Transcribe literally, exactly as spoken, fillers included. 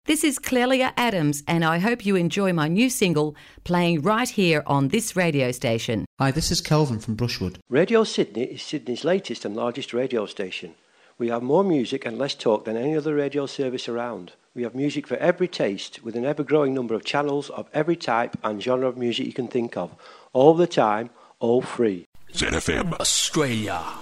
This is Clelia Adams, and I hope you enjoy my new single playing right here on this radio station. Hi, this is Kelvin from Brushwood. Radio Sydney is Sydney's latest and largest radio station. We have more music and less talk than any other radio service around. We have music for every taste, with an ever-growing number of channels of every type and genre of music you can think of. All the time, all free. Z F M Australia.